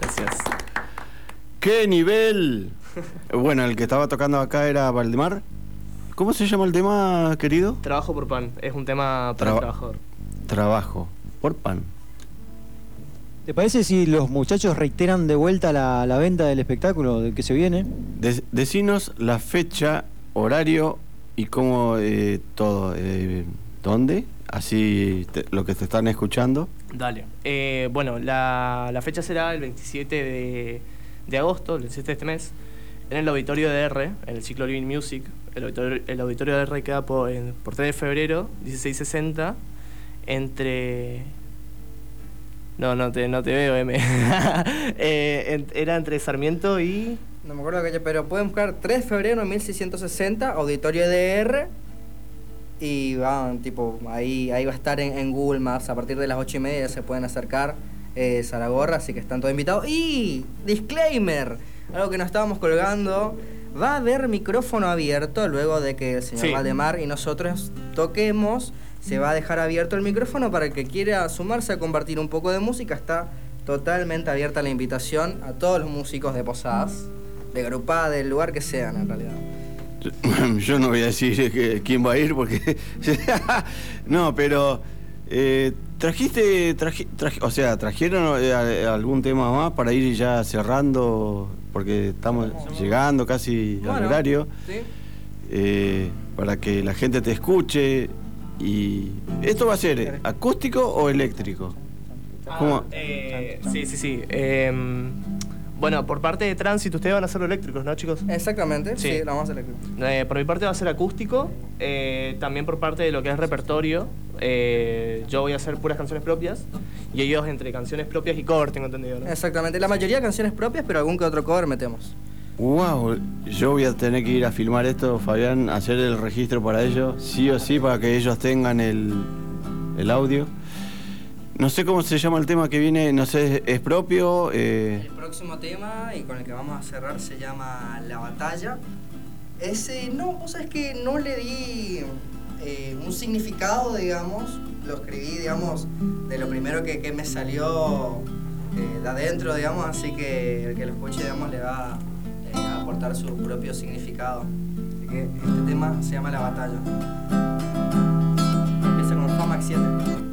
Gracias. ¡Qué nivel! Bueno, el que estaba tocando acá era Valdemar. ¿Cómo se llama el tema, querido? Trabajo por pan. Es un tema para el trabajador. Trabajo por pan. ¿Te parece si los muchachos reiteran de vuelta la venta del espectáculo del que se viene? Decinos la fecha, horario y cómo todo. ¿Dónde? Así lo que te están escuchando. Dale. Bueno, la fecha será el 27 de agosto, el 27 de este mes, en el auditorio de R, en el ciclo Living Music. El auditorio de R queda por 3 de febrero, 16:60, entre... No te veo, M. Era entre Sarmiento y... No me acuerdo que pero pueden buscar 3 de febrero de 1660, auditorio de R, y van, tipo, ahí va a estar en Google Maps, a partir de las 8:30 ya se pueden acercar, Zaragorra, así que están todos invitados. Y, disclaimer, algo que nos estábamos colgando, va a haber micrófono abierto luego de que el señor Valdemar y nosotros toquemos. Se va a dejar abierto el micrófono para el que quiera sumarse a compartir un poco de música. Está totalmente abierta la invitación a todos los músicos de Posadas, de Grupá, del lugar que sean en realidad. Yo no voy a decir quién va a ir porque... No, pero... ¿trajeron algún tema más para ir ya cerrando? Porque estamos llegando casi al horario. ¿Sí? Para que la gente te escuche. ¿Y esto va a ser acústico o eléctrico? ¿Cómo? Sí. Bueno, por parte de Tránsito, ustedes van a hacerlo eléctricos, ¿no, chicos? Exactamente, sí, lo vamos a hacer eléctrico. Por mi parte va a ser acústico. También por parte de lo que es repertorio, yo voy a hacer puras canciones propias. Y ellos entre canciones propias y cover, tengo entendido, ¿no? Exactamente, la mayoría de canciones propias, pero algún que otro cover metemos. Wow, yo voy a tener que ir a filmar esto, Fabián, hacer el registro para ellos, sí o sí, para que ellos tengan el audio. No sé cómo se llama el tema que viene, no sé, ¿es propio? El próximo tema, y con el que vamos a cerrar, se llama La Batalla. Vos sabés que no le di un significado, digamos, lo escribí, digamos, de lo primero que me salió de adentro, digamos, así que el que lo escuche, digamos, le va a aportar su propio significado. Así que este tema se llama La Batalla. Empieza con Famax 7.